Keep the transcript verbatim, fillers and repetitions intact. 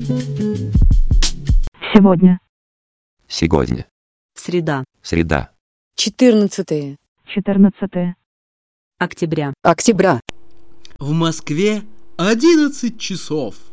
Сегодня. Сегодня. Среда. Среда. четырнадцатое. четырнадцатое. Октября. Октября. В Москве одиннадцать часов.